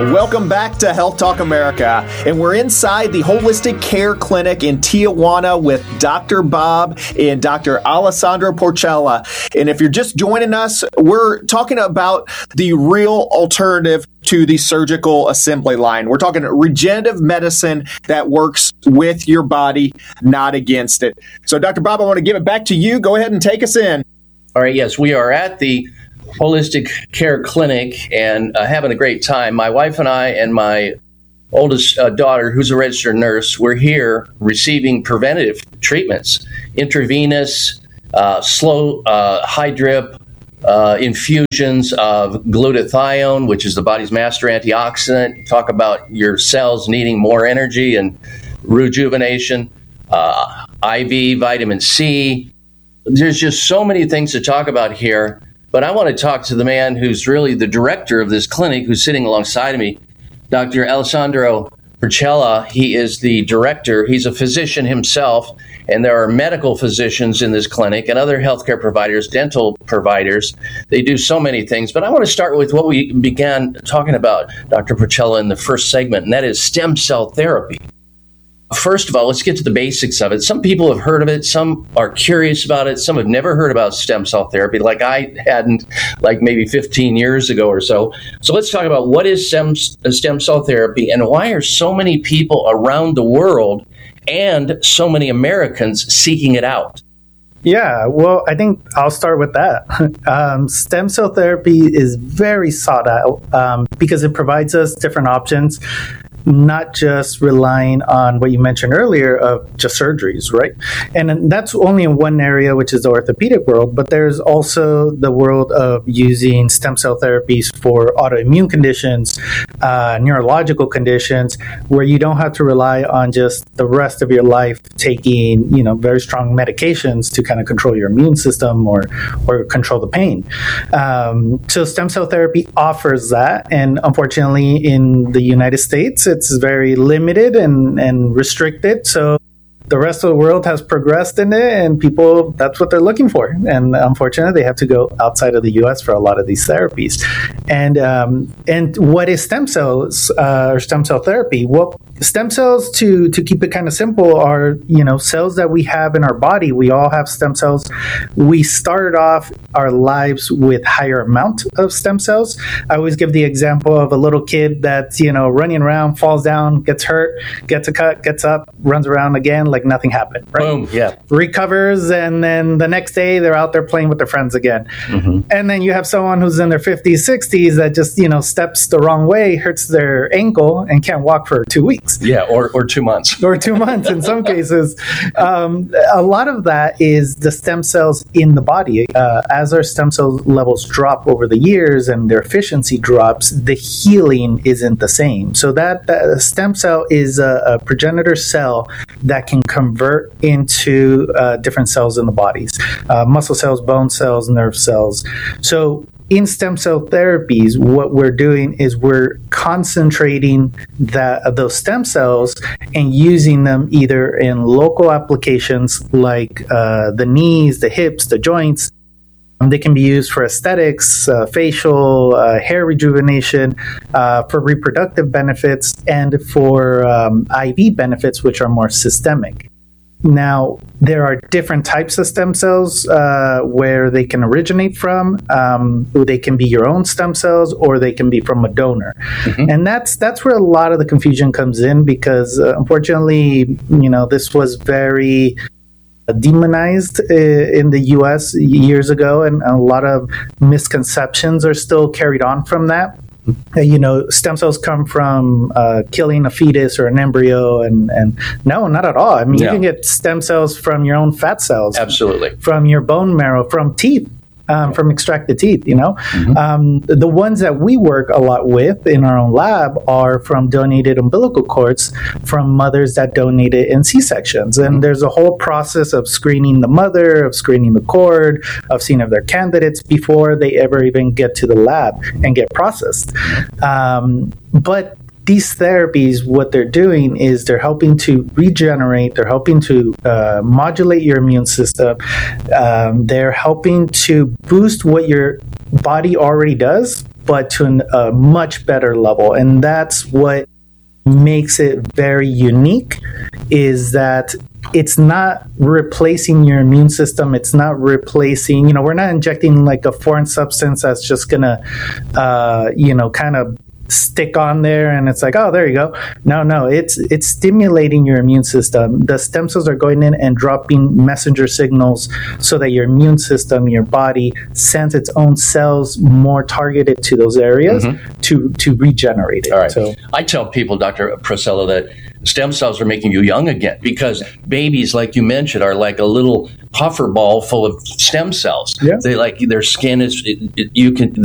Welcome back to Health Talk America, and we're inside the Holistic Care Clinic in Tijuana with Dr. Bob and Dr. Alessandro Porcella. And if you're just joining us, we're talking about the real alternative to the surgical assembly line. We're talking regenerative medicine that works with your body, not against it. So, Dr. Bob, I want to give it back to you. Go ahead and take us in. All right, yes, we are at the Holistic Care Clinic and having a great time. My wife and I and my oldest daughter, who's a registered nurse, we're here receiving preventative treatments, intravenous, slow, high drip, infusions of glutathione, which is the body's master antioxidant. Talk about your cells needing more energy and rejuvenation, IV vitamin C. There's just so many things to talk about here. But I want to talk to the man who's really the director of this clinic, who's sitting alongside of me, Dr. Alessandro Porcella. He is the director. He's a physician himself, and there are medical physicians in this clinic and other healthcare providers, dental providers. They do so many things. But I want to start with what we began talking about, Dr. Porcella, in the first segment, and that is stem cell therapy. First of all, let's get to the basics of it. Some people have heard of it. Some are curious about it. Some have never heard about stem cell therapy, like I hadn't, like maybe 15 years ago or so. So let's talk about what is stem cell therapy and why are so many people around the world and so many Americans seeking it out? Yeah, well, I think I'll start with that. Stem cell therapy is very sought out because it provides us different options, not just relying on what you mentioned earlier of just surgeries, right? And that's only in one area, which is the orthopedic world, but there's also the world of using stem cell therapies for autoimmune conditions, neurological conditions, where you don't have to rely on just the rest of your life taking, very strong medications to kind of control your immune system or control the pain. So stem cell therapy offers that. And unfortunately, in the United States, it's very limited and restricted. So the rest of the world has progressed in it, and people, that's what they're looking for. And unfortunately, they have to go outside of the U.S. for a lot of these therapies. And what is stem cells or stem cell therapy? Well, stem cells, to keep it kind of simple, are cells that we have in our body. We all have stem cells. We started off our lives with higher amount of stem cells. I always give the example of a little kid that's running around, falls down, gets hurt, gets a cut, gets up, runs around again like nothing happened. Right? Boom, yeah. Recovers, and then the next day they're out there playing with their friends again. Mm-hmm. And then you have someone who's in their 50s, 60s that just steps the wrong way, hurts their ankle, and can't walk for 2 weeks. Yeah, or 2 months. Or 2 months in some cases. A lot of that is the stem cells in the body. As our stem cell levels drop over the years and their efficiency drops, the healing isn't the same. So that stem cell is a progenitor cell that can convert into different cells in the bodies, muscle cells, bone cells, nerve cells. So in stem cell therapies, what we're doing is we're concentrating those stem cells and using them either in local applications like the knees, the hips, the joints. They can be used for aesthetics, facial, hair rejuvenation, for reproductive benefits, and for IV benefits, which are more systemic. Now, there are different types of stem cells where they can originate from. They can be your own stem cells, or they can be from a donor. Mm-hmm. And that's where a lot of the confusion comes in, because unfortunately, this was very demonized in the U.S. years ago, and a lot of misconceptions are still carried on from that. Stem cells come from killing a fetus or an embryo, and no, not at all. I mean, You can get stem cells from your own fat cells. Absolutely. From your bone marrow, from teeth. From extracted teeth, Mm-hmm. The ones that we work a lot with in our own lab are from donated umbilical cords from mothers that donated in C-sections. And mm-hmm. there's a whole process of screening the mother, of screening the cord, of seeing if they're candidates before they ever even get to the lab and get processed. But these therapies, what they're doing is they're helping to regenerate, they're helping to modulate your immune system, they're helping to boost what your body already does, but to a much better level. And that's what makes it very unique, is that it's not replacing your immune system. It's not replacing, we're not injecting like a foreign substance that's just going to, kind of stick on there and it's like, oh, there you go. No, it's stimulating your immune system. The stem cells are going in and dropping messenger signals so that your immune system, your body, sends its own cells more targeted to those areas to regenerate it. All right. So I tell people, Dr. Prosello, that stem cells are making you young again, because babies, like you mentioned, are like a little puffer ball full of stem cells. Yeah. They, like, their skin is, you can